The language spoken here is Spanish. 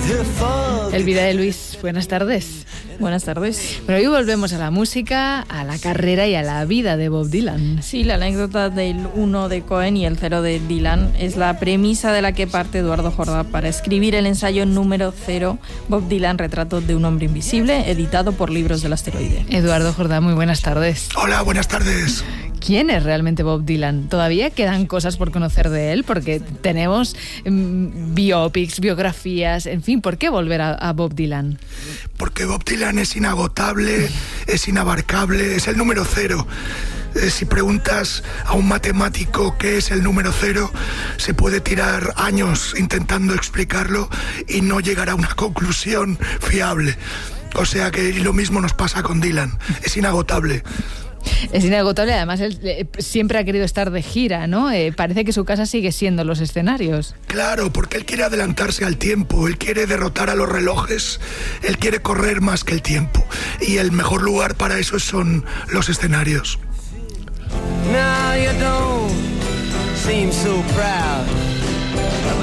Elvira de Luis, buenas tardes. Buenas tardes. Bueno, hoy volvemos a la música, a la carrera y a la vida de Bob Dylan. Sí, la anécdota del 1 de Cohen y el 0 de Dylan es la premisa de la que parte Eduardo Jordá para escribir el ensayo número 0, Bob Dylan, retrato de un hombre invisible, editado por Libros del Asteroide. Eduardo Jordá, muy buenas tardes. Hola, buenas tardes. ¿Quién es realmente Bob Dylan? ¿Todavía quedan cosas por conocer de él? Porque tenemos biopics, biografías, en fin, ¿por qué volver a Bob Dylan? Porque Bob Dylan es inagotable, es inabarcable, es el número 0. Si preguntas a un matemático qué es el número 0, se puede tirar años intentando explicarlo y no llegar a una conclusión fiable. O sea que lo mismo nos pasa con Dylan, es inagotable. Es inagotable, además él siempre ha querido estar de gira, ¿no? Parece que su casa sigue siendo los escenarios. Claro, porque él quiere adelantarse al tiempo, él quiere derrotar a los relojes, él quiere correr más que el tiempo. Y el mejor lugar para eso son los escenarios. Now you don't seem so proud.